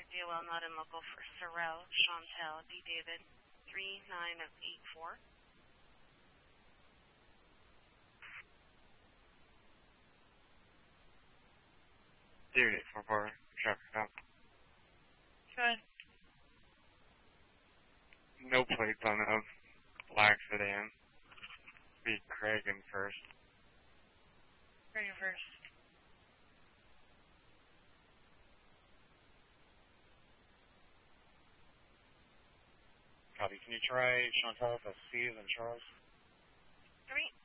DOL not in local for Sorrel, Chantel, D. David, 39 of 84. David 844, traffic stop. Good. No plates on a black sedan. Be Cragen first. Cragen first. Copy. Can you try Chantal with a C as in Charles? 3.